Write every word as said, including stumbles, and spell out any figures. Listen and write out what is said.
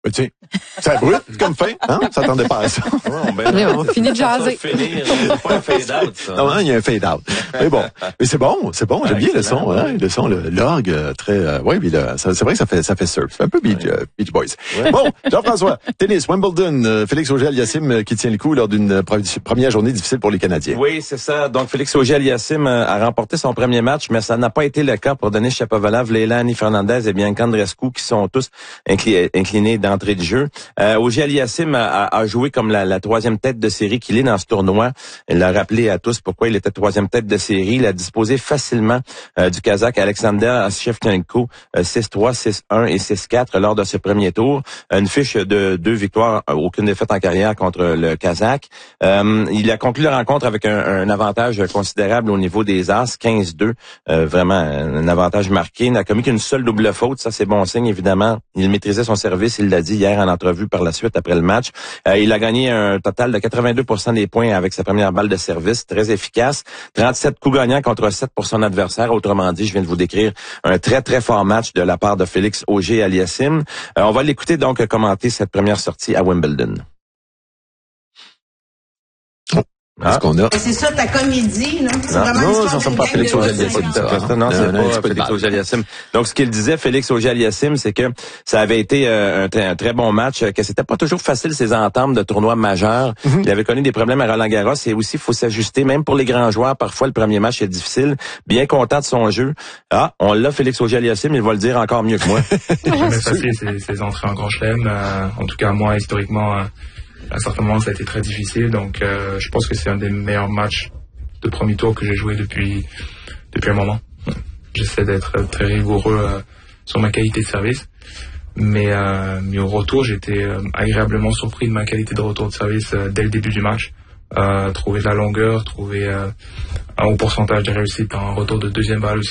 Ben, tiens, ça brûle comme fin, hein? On s'attendait pas à ça. Oh, ben, mais on finit de jaser. Finir, c'est pas un fade-out, ça. Non, hein, il y a un fade-out. Mais bon, mais c'est bon, c'est bon. J'aime bien le son, hein, le son, le l'orgue, euh, très, euh, ouais, puis là, ça, c'est vrai que ça fait, ça fait surf. C'est un peu Beach, ouais. euh, Beach Boys. Ouais. Bon, Jean-François, tennis, Wimbledon, euh, Félix Auger-Aliassime euh, qui tient le coup lors d'une euh, première journée difficile pour les Canadiens. Oui, c'est ça. Donc, Félix Auger-Aliassime euh, a remporté son premier match, mais ça n'a pas été le cas pour Denis Shapovalov, Leilani Fernandez et Bianca Andreescu qui sont tous incli- inclinés d'entrée de jeu. Euh, Auger-Aliassime a, a joué comme la, la troisième tête de série qu'il est dans ce tournoi. Il a rappelé à tous pourquoi il était troisième tête de série. Il a disposé facilement euh, du Kazakh Alexander Shevchenko euh, six trois, six un et six quatre lors de ce premier tour. Une fiche de deux victoires, aucune défaite en carrière contre le Kazakh. Euh, il a conclu la rencontre avec un, un avantage considérable au niveau des As, quinze deux. Euh, vraiment un avantage marqué. Il n'a commis qu'une seule double faute. Ça, c'est bon signe, évidemment. Il maîtrisait son service. Il l'a dit hier en entrevue par la suite après le match. Euh, il a gagné un total de quatre-vingt-deux pour cent des points avec sa première balle de service. Très efficace. trente-sept coups gagnants contre sept pour son adversaire. Autrement dit, je viens de vous décrire un très, très fort match de la part de Félix Auger-Aliassime. Euh, on va l'écouter donc commenter cette première sortie à Wimbledon. Ah. Ce qu'on a. C'est ça ta comédie, là. C'est non, vraiment non, l'histoire ça ressemble d'une pas à gang Félix de Auger-Aliassime. Russe. Non, non, c'est non, pas Félix Auger-Aliassime. Donc, ce qu'il disait, Félix Auger-Aliassime, c'est que ça avait été euh, un, t- un très bon match, que c'était pas toujours facile ses ententes de tournois majeurs. Mm-hmm. Il avait connu des problèmes à Roland-Garros et aussi, il faut s'ajuster. Même pour les grands joueurs, parfois, le premier match est difficile. Bien content de son jeu. Ah, on l'a, Félix Auger-Aliassime, il va le dire encore mieux que moi. C'est jamais facile, ces, ces entrées en Grand Chelem. Euh, en tout cas, moi, historiquement, euh, à certains moments, ça a été très difficile. Donc, euh, je pense que c'est un des meilleurs matchs de premier tour que j'ai joué depuis depuis un moment. J'essaie d'être très rigoureux euh, sur ma qualité de service, mais, euh, mais au retour, j'étais euh, agréablement surpris de ma qualité de retour de service euh, dès le début du match. Euh, trouver de la longueur, trouver euh, un haut pourcentage de réussite en retour de deuxième balle aussi.